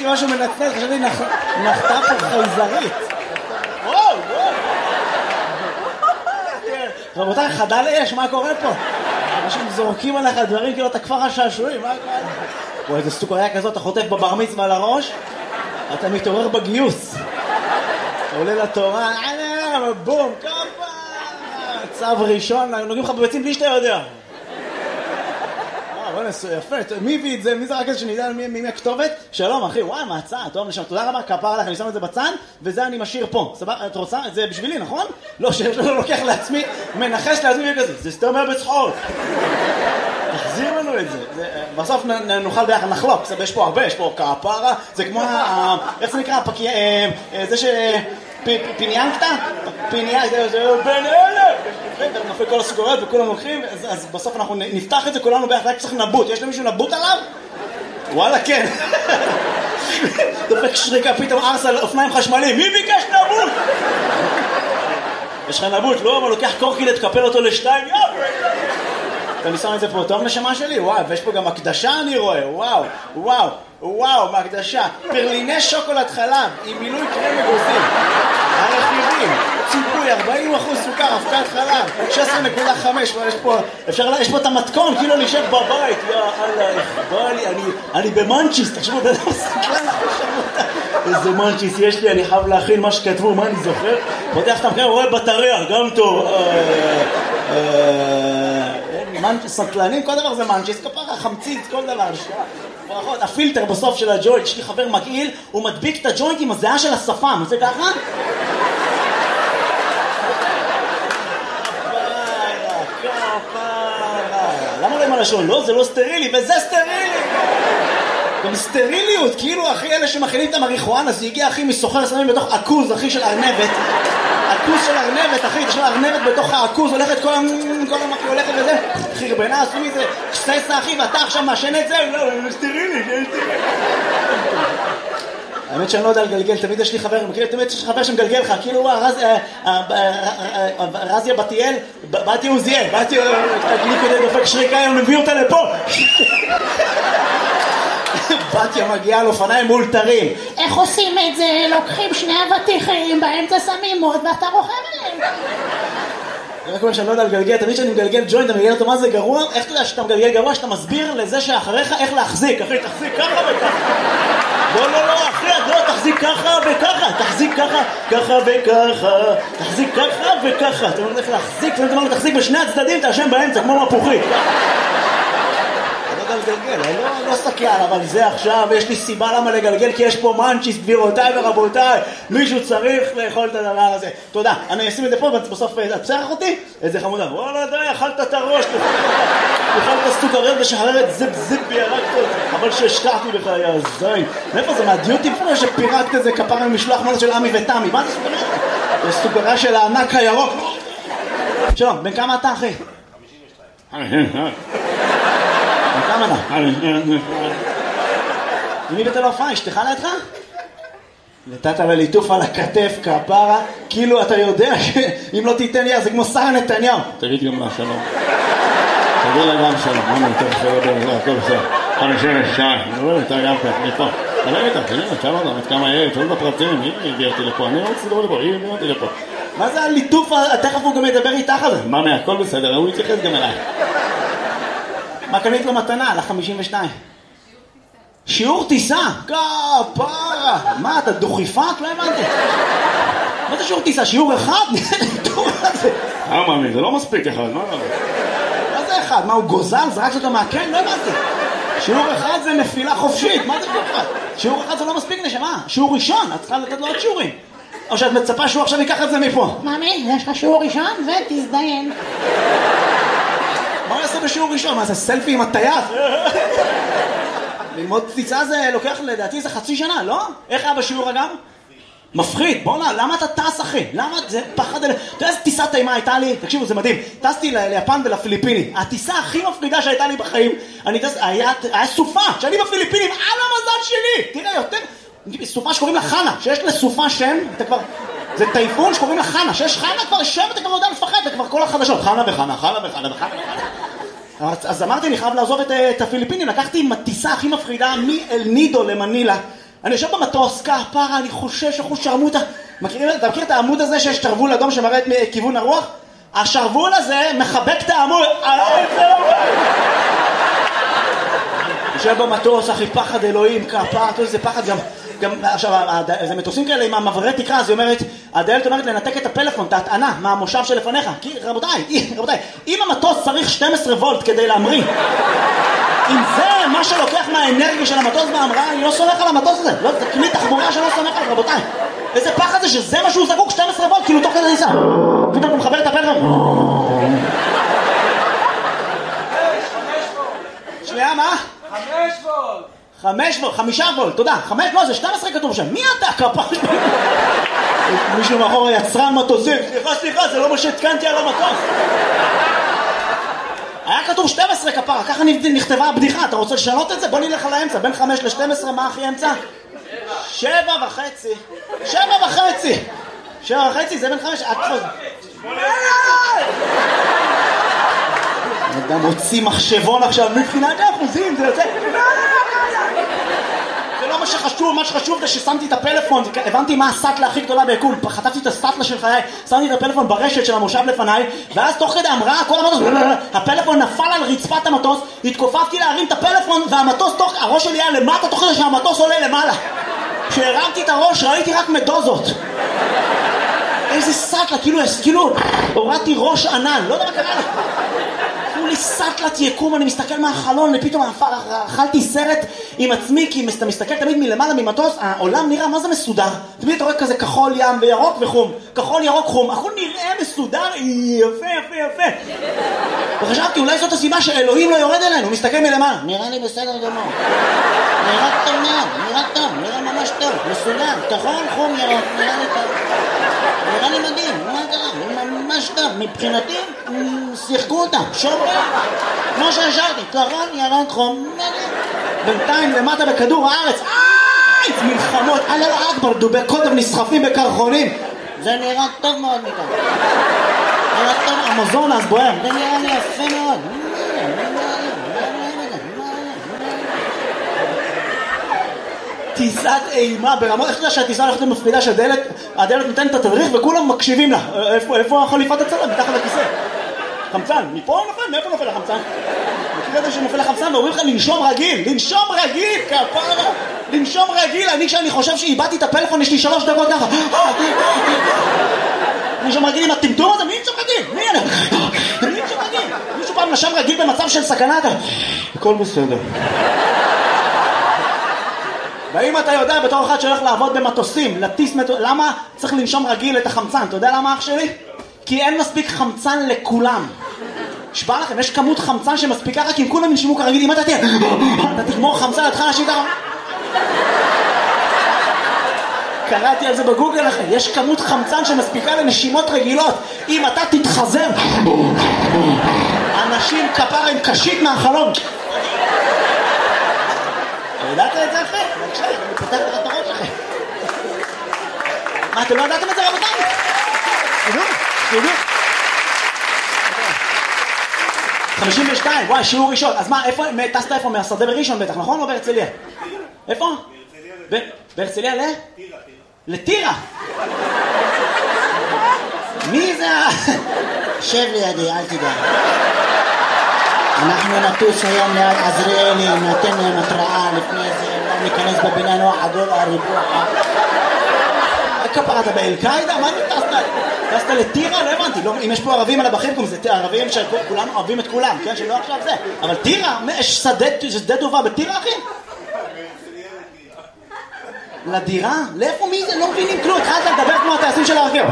שמעתי משהו מנצנץ, חשבתי נחתה פה חייזרית. וואו. רבותיי, חדל אש, מה קורה פה? אנשים זורקים עליך דברים כאילו אתה כפר השעשועים, מה קורה? וואי, איזה סוכריה כזאת, אתה חוטף בבר מצווה לראש, אתה מתעורר בגיוס. אתה עולה לתורה, בום, כפה, צו ראשון, נוגעים לך בביצים בלי שאתה יודע. יפה, מי הביא את זה? מי זה רק איזה שנדע מי הכתובת? שלום אחי, וואי, מה הצעה? טוב, נשאר, תודה רבה, כפר עליך, אני שם את זה בצד, וזה אני משאיר פה. סבבה, את רוצה? זה בשבילי, נכון? לא, שאני לוקח לעצמי, מנחש לעצמי וכזה, זה סתם אומר בצחוק. תחזיר לנו את זה. בסוף נוכל ביחד, נחלוק, יש פה הרבה, יש פה כפרה, זה כמו, איך זה נקרא? זה ש... פיניאנקטה? זה בין אלף! נופל כל הסוכריות וכולם הולכים, אז בסוף אנחנו נפתח את זה כולנו ביחד, רק צריך נבוט. יש למישהו נבוט עליו? וואלה, כן. דופק שריקה, פתאום ארס על אופניים חשמליים. מי ביקש נבוט? יש לך נבוט, לא? אבל לוקח קורקילט, תקפל אותו לשתיים, אני שם את זה פה, טוב נשמה שלי? וואו, ויש פה גם הקדשה אני רואה, וואו, מהקדשה. פרליני שוקולד חלב, עם מילוי קרם אגוזים. הרכיבים, ציפוי, 40% סוכר, אבקת חלב, 16.5, יש פה את המתכון, כאילו נשב בבית, יא אללה, אני במנצ'יס, תחשבו, בן אדם סקלן, איזה מנצ'יס יש לי, אני חייב להכין מה שכתבו, מה אני זוכר? פותח את המחיר, רואה בטריה, גם טוב, סקלנים, כל דבר זה מנצ'יס, כפרה, חמציץ, כל דבר, ברכות, הפילטר בסוף של הג'וינט, יש לי חבר מגעיל, הוא מדביק את הג'וינט עם הזיעה של השפם, זה ככה? למה לא עם הלשון? לא, זה לא סטרילי, וזה סטרילי! גם סטריליות, כאילו אחי אלה שמכינים את המריחואנה, זה הגיע אחי מסוחר סמים בתוך עכוז, אחי של ארנבת. עכוז של ארנבת, אחי, יש לה ארנבת בתוך העכוז, הולכת כל המקרה הולכת וזה. חרבנה, עשו מזה, קססה אחי, ואתה עכשיו מאשן את זה? לא, זה סטרילי, זה סטרילי. האמת שאני לא יודע לגלגל, תמיד יש לי חבר, תמיד יש לי חבר שמגלגל לך, כאילו רזיה בתיאל, באתי עוזיאל, באתי לי כדי דופק שריקה, הוא מביא אותה לפה. בתיה מגיעה על אופניים מאולתרים. איך עושים את זה? לוקחים שני אבטיחים, באמצע שמים מוד ואתה רוכב עליהם. רק אומר שאני לא יודע לגלגל, תמיד שאני מגלגל ג'וינט, אתה מגלגל אותו מה זה גרוע? איך אתה יודע שאתה מגלגל גרוע? שאתה מסביר לזה שאחריך איך להחזיק. אחי, תחזיק ככה וככה. לא, אחי, לא, תחזיק ככה וככה. תחזיק ככה וככה. תחזיק ככה וככה. אתה אומר איך להחזיק, ואתה אומר תחזיק בשני הצדדים, אתה אשם באמצע, כמו מפוחית. לגלגל, לא סתכל, אבל זה עכשיו, יש לי סיבה למה לגלגל, כי יש פה מנצ'יס, גבירותיי ורבותיי, מישהו צריך לאכול את הדבר הזה. תודה, אני אשים את זה פה, בסוף תצרח אותי, איזה חמודה, וואלה די, אכלת את הראש, תאכל את הסוכריות ושחררת זיפ בירקת, אבל שהשכחתי בך, יא זין. מאיפה זה, מהדיוטי פרי שפירקת את זה כפרה ממשלוח מנות של עמי ותמי, מה זה סוכריה? זה סוכריה של הענק הירוק. שלום, בן כמה אתה אחי? 52. כמה אתה? מי בתל אופן? אשתך לידך? נתת לליטוף על הכתף, כפרה, כאילו אתה יודע שאם לא תיתן לי, זה כמו שרה נתניהו. תגיד גם לה שלום. תגיד לה גם שלום. מה נתן לך? הכל בסדר. 52. אני רואה איתה גם כאן, אני פה. אני רואה איתה, תשאל אותה, את כמה ילד, תשאל את הפרטים, היא הביאה אותי לפה, אני רוצה לדבר לפה, היא הביאה אותי לפה. מה זה הליטוף? תכף הוא גם ידבר איתך על זה. מה, הכל בסדר, הוא יתייחס גם אליי. מה קנית לו מתנה? על ה-52. שיעור טיסה? כפרה! מה, אתה דוכיפת? לא הבנתי. מה זה שיעור טיסה? שיעור אחד? מאמי, זה לא מספיק אחד, מה זה אחד? מה, הוא גוזל? זרקת אותו מהקן? לא הבנתי. שיעור אחד זה נפילה חופשית. מה זה שיעור אחד? שיעור אחד זה לא מספיק נשמה. שיעור ראשון, את צריכה לתת לו עוד שיעורים. או שאת מצפה שהוא עכשיו ייקח את זה מפה. מאמי, יש לך שיעור ראשון ותזדיין. מה הוא יעשה בשיעור ראשון? מה זה סלפי עם הטייס? ללמוד טיסה זה לוקח לדעתי זה חצי שנה, לא? איך היה בשיעור אגב? מפחיד, בוא'נה, למה אתה טס אחי? למה זה פחד? אתה יודע איזה טיסת טעימה הייתה לי? תקשיבו, זה מדהים. טסתי ליפן ולפיליפינים. הטיסה הכי מפחידה שהייתה לי בחיים, היה סופה, שאני בפיליפינים, על המזל שלי! תראה, יותר... סופה שקוראים לה חנה, שיש לסופה שם, אתה כבר... זה טייפון שקוראים לה חנה, שיש חנה כבר שם, אתה כבר לא יודע לפחד, זה כבר כל החדשות. חנה וחנה, חנה וחנה וחנה וחנה. אז אמרתי, אני חייב לעזוב את הפיליפינים, לקחתי עם הטיסה הכי מפחידה מאל נידו למנילה, אני יושב במטוס, כפרה, אני חושש אחוז שרמוטה. אתה מכיר את העמוד הזה שיש שרוול אדום שמראה את כיוון הרוח? השרוול הזה מחבק את העמוד. יושב במטוס, אחי, פחד אלוהים, כפרה, זה פחד גם עכשיו, זה מטוסים כאלה עם המעברי תקרה, אז היא אומרת, הדיילת אומרת לנתק את הפלאפון, את ההטענה, מהמושב שלפניך. כי רבותיי, אם המטוס צריך 12 וולט כדי להמריא, אם זה מה שלוקח מהאנרגיה של המטוס בהמראה, אני לא סומך על המטוס הזה. לא, זה כלי תחבורה שלא סומך עליו, רבותיי. איזה פחד זה שזה מה שהוא זקוק, 12 וולט, כאילו תוך כדי ניסה. פתאום הוא מחבר את הפלאפון. שנייה, מה? 5 וולט, תודה. 5, לא, זה 12 כתוב שם. מי אתה, כפר? מישהו מאחור יצרן מטוסים. סליחה, זה לא מה שהתקנתי על המטוס. היה כתוב 12 כפרה, ככה נכתבה הבדיחה. אתה רוצה לשנות את זה? בוא נלך על האמצע. בין 5 ל-12, מה הכי אמצע? 7.5. 7.5, זה בין 5. אדם הוציא מחשבון עכשיו, מבחינת האחוזים, זה יוצא. זה לא מה שחשוב, מה שחשוב זה ששמתי את הפלאפון, הבנתי מה הסטלה הכי גדולה ביקום, חטפתי את הסטלה של חיי, שמתי את הפלאפון ברשת של המושב לפניי, ואז תוך כדי המראה, כל המטוס, הפלאפון נפל על רצפת המטוס, התכופפתי להרים את הפלאפון, והמטוס, הראש שלי היה למטה, תוך כדי שהמטוס עולה למעלה. כשהרמתי את הראש, ראיתי רק מדוזות. איזה סטלה, כאילו, הורדתי ראש ענן, לא יודע מה קרה לי. לי סטלת יקום, אני מסתכל מהחלון, ופתאום אכלתי סרט עם עצמי, כי אתה מסתכל תמיד מלמעלה ממטוס, העולם נראה מה זה מסודר. תמיד אתה רואה כזה כחול ים וירוק וחום, כחול ירוק חום, הכל נראה מסודר, יפה. וחשבתי, אולי זאת הסיבה שאלוהים לא יורד אלינו, הוא מסתכל מלמעלה. נראה לי בסדר גמור. נראה טוב מאוד, נראה ממש טוב, מסודר, כחול, חום, ירוק, נראה לי טוב. נראה לי מדהים, מה קרה? ממש טוב, מבחינתי, שיחקו אותה, שומרים, כמו שהשארתי, כחול, ירוק, חום, בינתיים למטה בכדור הארץ, מלחמות, אללה אכבר, דובי קוטב נסחפים בקרחונים, זה נראה טוב מאוד מכאן, נראה טוב, המזונס בוער, זה נראה לי יפה מאוד, טיסת אימה ברמות, איך אתה שהטיסה הולכת למפרידה שהדלת נותנת את התדריך וכולם מקשיבים לה. איפה החליפת הצלם? מתחת לכיסא. חמצן, מפה נופל? מאיפה נופל החמצן? מכיר את זה שנופל החמצן ואומרים לך לנשום רגיל, כפרה, לנשום רגיל. אני כשאני חושב שאיבדתי את הפלאפון יש לי 3 דקות ככה. לנשום רגיל עם הטמטום הזה? מי נשום רגיל? מי נשום רגיל? מישהו פעם נשם רגיל במצב של סכנה? הכל בסדר. ואם אתה יודע בתור אחד שהולך לעבוד במטוסים, למה צריך לנשום רגיל את החמצן? אתה יודע למה אח שלי? כי אין מספיק חמצן לכולם. שבא לכם, יש כמות חמצן שמספיקה רק אם כולם ינשימו כרגיל. אם אתה תגמור חמצן, אתה אנשים ככה. קראתי על זה בגוגל לכם, יש כמות חמצן שמספיקה לנשימות רגילות. אם אתה תתחזר, אנשים כפרה עם קשית מהחלון. ידעת את זה אחרי? בבקשה, אני פותח לך את הראש אחרי. מה, אתם לא ידעתם את זה רבותיי? שידעו. 52, וואי, שיעור ראשון. אז מה, טסת איפה? מהשדה בראשון בטח, נכון? או בהרצליה? איפה? בהרצליה לטירה. מי זה? שב לידי, אל תדע. אנחנו נטוס היום ליד עזריאלי, נתן להם התראה לפני זה, לא ניכנס בבניין או עגול הריבוע. כפרה, אתה באל-קאידה? מה טסת לטירה? לא הבנתי, אם יש פה ערבים על הבחים, זה ערבים שכולנו אוהבים את כולם, כן? שלא עכשיו זה. אבל טירה, יש שדה טובה בטירה, אחי? לדירה? לאיפה מי זה? לא מבינים כלום, התחלת לדבר כמו הטייסים של הרכב.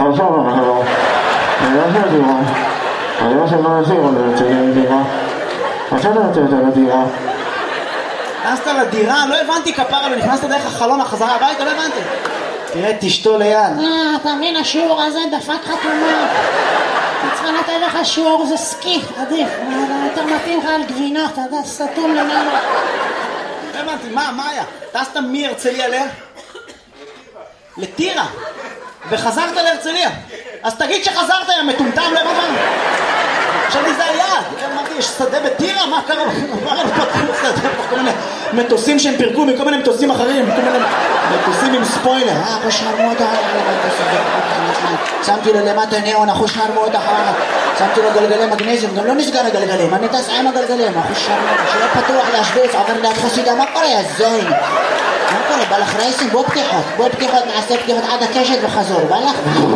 נכנסת לדירה, לא הבנתי כפרה, ונכנסת דרך החלון החזרה הביתה, לא הבנתי. תראה, תשתו ליד. אתה מבין, השיעור הזה דפק חתומה. צריכה לתת לך שיעור, זה סקי, עדיף. יותר מתאים לך על גבינות, אתה יודע, סתום למעלה. לא הבנתי, מה היה? טסת מהרצליה לטירה, וחזרת להרצליה. אז תגיד שחזרת, יא מטומטם, לא הבנתי. עכשיו לי זה היעד, אמרתי, יש שדה בטירה? מה קרה? מה פתחו שדה? מטוסים שהם פירקו מכל מיני מטוסים אחרים, מכל מיני מטוסים עם ספוילר. אחוש שרמוטה, שמתי לו למטה ניאון, אחוש שרמוטה, שמתי לו גלגלי מגנזיום, גם לא נסגר הגלגלים, אני טס עם הגלגלים, אחוש שרמוטה, שיהיה פתוח להשוויץ, עובר ליד חסידה, מה קורה, הזוין? מה קורה, בא לך רייסים? בוא פתיחות, נעשה פתיחות עד הקשת וחזור, בא לך?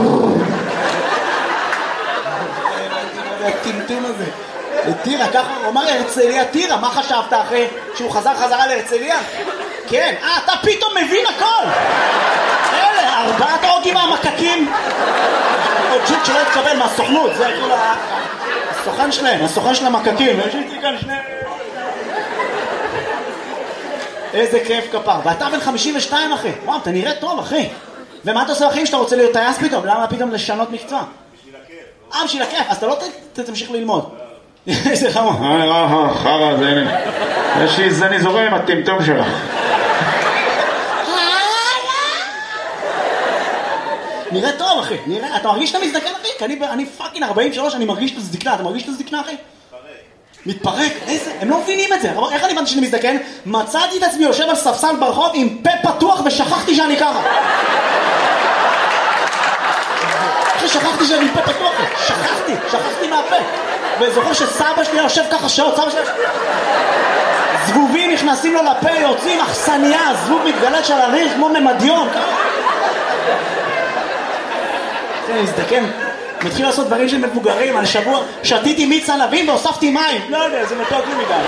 הטמטום הזה. טירה, ככה הוא אמר הרצליה, טירה, מה חשבת אחרי שהוא חזרה להרצליה? כן, אתה פתאום מבין הכל! אלה, 4 הוגים מהמקקים. עוד ג'יט שלא התקבל מהסוכנות, זה כאילו הסוכן של המקקים. יש לי כאן שני... איזה כיף כפר. ואתה בן 52 אחי. וואו, אתה נראה טוב אחי. ומה אתה עושה אחי שאתה רוצה להיות טייס פתאום? למה פתאום לשנות מקצוע? בשביל הכיף. אז אתה לא תמשיך ללמוד. איזה חמור. חרא, זה הנה. יש לי זני זורם עם הטמטום שלך. נראה טוב אחי, נראה, אתה מרגיש שאתה מזדקן אחי? כי אני פאקינג 43, אני מרגיש את הזדקנה, אתה מרגיש את הזדקנה אחי? מתפרק, איזה, הם לא מבינים את זה, איך אני הבנתי שאני מזדקן? מצאתי את עצמי יושב על ספסל ברחוב עם פה פתוח ושכחתי שאני ככה. אחי, שכחתי שאני עם פה פתוח, שכחתי מהפה. וזוכר שסבא שלי יושב ככה שעות, סבא שלי... זבובים נכנסים לו לפה, יוצאים אכסניה, זבוב מתגלת של הריח כמו ממדיון. אני מזדקן, מתחיל לעשות דברים של מבוגרים, על שבוע שתיתי מיץ ענבים והוספתי מים. לא יודע, זה מתוק לי מדי.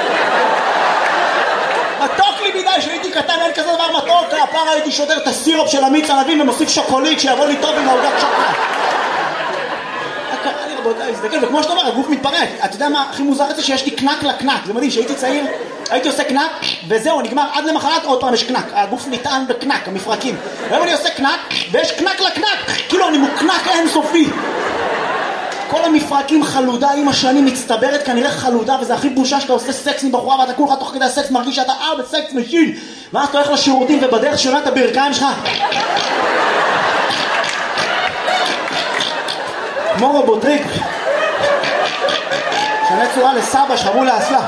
מתוק לי מדי, שהייתי קטן, אין כזה דבר מתוק. הפעם הייתי שודר את הסירופ של המיץ ענבים ומוסיף שוקולית שיבוא לי טוב עם העוגת שוקולד. קרה לי רבותיי, מזדקן, וכמו שאתה אומר, הגוף מתפרק. אתה יודע מה הכי מוזר את זה? שיש לי קנק לקנק. זה מדהים, שהייתי צעיר, הייתי עושה קנק, וזהו, נגמר עד למחרת, עוד פעם יש קנק. הגוף נטען בקנק, המפרקים. והיום אני עושה קנק, ויש קנק לקנק. כאילו אני מוקנק אינסופי. כל המפרקים חלודה עם השנים מצטברת, כנראה חלודה, וזה הכי בושה שאתה עושה סקס עם בחורה, ואתה כולך תוך כדי הסקס מרגיש שאתה בסקס משין. ואז אתה הולך לשירותים, ובדרך שונה את הברכיים שלך. כמו רובוטריק. שנה צורה לסבא, שחרו לאסלה.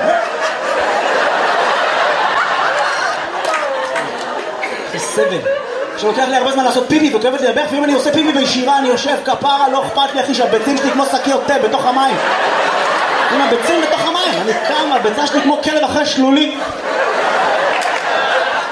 סבל. שלוקח לי הרבה זמן לעשות פיפי וכואבת לי לברך, ואם אני עושה פיפי בישירה אני יושב כפרה, לא אכפת לי אחי שהביצים שלי כמו שקיות תה בתוך המים. עם הביצים בתוך המים, אני קם, הביצה שלי כמו כלב אחרי שלולי.